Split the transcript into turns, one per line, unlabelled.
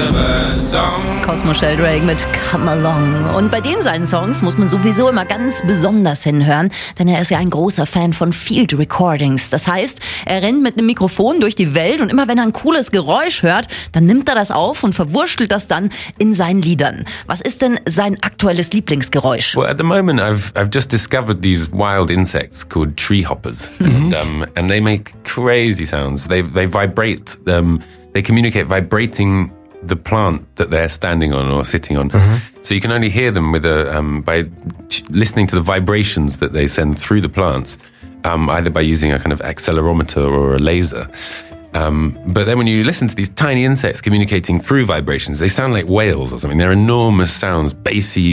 Cosmo Sheldrake mit Come Along. Und bei den seinen Songs muss man sowieso immer ganz besonders hinhören, denn er ist ja ein großer Fan von Field Recordings. Das heißt, er rennt mit einem Mikrofon durch die Welt und immer wenn er ein cooles Geräusch hört, dann nimmt er das auf und verwurschtelt das dann in seinen Liedern. Was ist denn sein aktuelles Lieblingsgeräusch?
Well, at the moment I've just discovered these wild insects called tree hoppers, and they make crazy sounds. They vibrate. They communicate vibrating the plant that they're standing on or sitting on. So you can only hear them with by listening to the vibrations that they send through the plants, either by using a kind of accelerometer or a laser. But then when you listen to these tiny insects communicating through vibrations, they sound like whales or something. They're enormous sounds, bassy,